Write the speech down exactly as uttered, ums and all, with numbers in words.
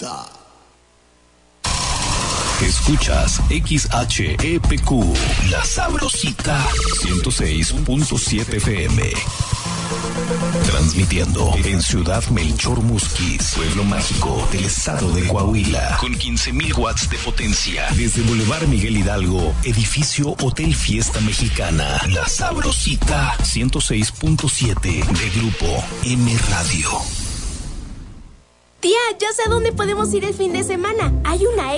Sabrosita. Escuchas X H E P Q, La Sabrosita, ciento seis punto siete F M. Transmitiendo en Ciudad Melchor Musquis, pueblo mágico del estado de Coahuila, con quince mil watts de potencia. Desde Boulevard Miguel Hidalgo, edificio Hotel Fiesta Mexicana. La Sabrosita, ciento seis punto siete de Grupo M Radio. Tía, ya sé a dónde podemos ir el fin de semana. Hay una